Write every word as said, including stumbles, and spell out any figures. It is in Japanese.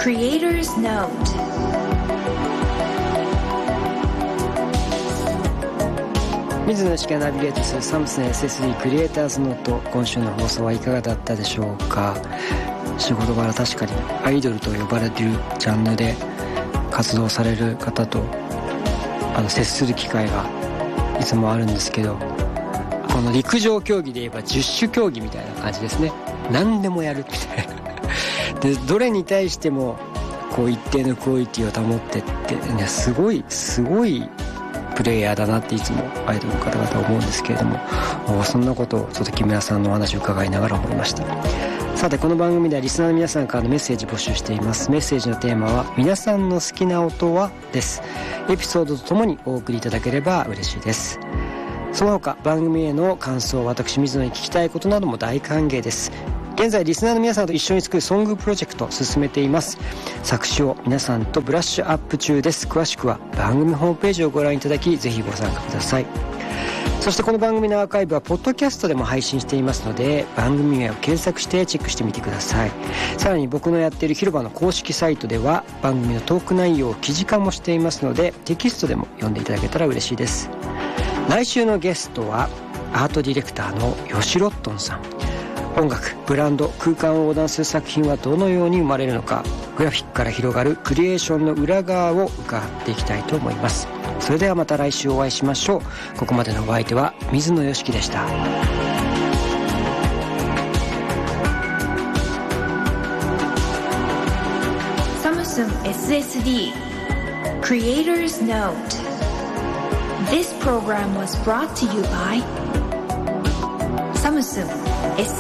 Creator's Note。 水野しかナビゲートするサムスン エスエスディー クリエイターズノート、今週の放送はいかがだったでしょうか。仕事柄確かにアイドルと呼ばれているジャンルで活動される方とあの接する機会がいつもあるんですけど、この陸上競技で言えば十種競技みたいな感じですね。何でもやるみたいなでどれに対してもこう一定のクオリティを保ってって、ね、すごいすごいプレイヤーだなっていつもアイドルの方々は思うんですけれども、そんなことをちょっと木村さんのお話を伺いながら思いました。さてこの番組ではリスナーの皆さんからのメッセージ募集しています。メッセージのテーマは皆さんの好きな音はです。エピソードとともにお送りいただければ嬉しいです。その他番組への感想、私水野に聞きたいことなども大歓迎です。現在リスナーの皆さんと一緒に作るソングプロジェクトを進めています。作詞を皆さんとブラッシュアップ中です。詳しくは番組ホームページをご覧いただき、ぜひご参加ください。そしてこの番組のアーカイブはポッドキャストでも配信していますので、番組名を検索してチェックしてみてください。さらに僕のやっている広場の公式サイトでは番組のトーク内容を記事化もしていますので、テキストでも読んでいただけたら嬉しいです。来週のゲストはアートディレクターの吉ロットンさん。音楽、ブランド、空間を横断する作品はどのように生まれるのか、グラフィックから広がるクリエーションの裏側を伺っていきたいと思います。それではまた来週お会いしましょう。ここまでのお相手は水野よしきでした。 サムスン エスエスディーCreator's Note。 This program was brought to you by サムスン エス